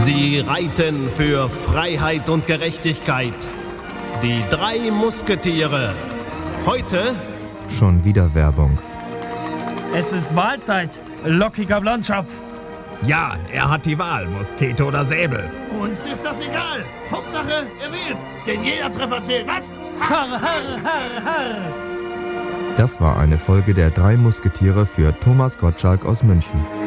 Sie reiten für Freiheit und Gerechtigkeit. Die 3 Musketiere. Heute schon wieder Werbung. Es ist Wahlzeit, lockiger Blondschopf. Ja, er hat die Wahl, Muskete oder Säbel. Uns ist das egal. Hauptsache, er wählt. Denn jeder Treffer zählt. Was? Harr, harr, harr, harr. Das war eine Folge der 3 Musketiere für Thomas Gottschalk aus München.